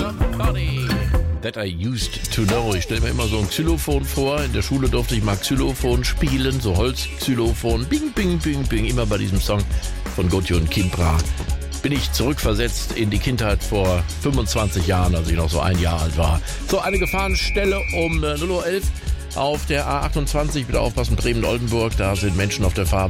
Somebody that I used to know. Ich stelle mir immer so ein Xylophon vor. In der Schule durfte ich mal Xylophon spielen, so Holzxylophon. Bing, bing, bing, bing. Immer bei diesem Song von Gotye Kimbra bin ich zurückversetzt in die Kindheit vor 25 Jahren, als ich noch so 1 Jahr alt war. So, eine Gefahrenstelle um 0:11 Uhr auf der A28. Bitte aufpassen, Bremen-Oldenburg. Da sind Menschen auf der Fahrbahn.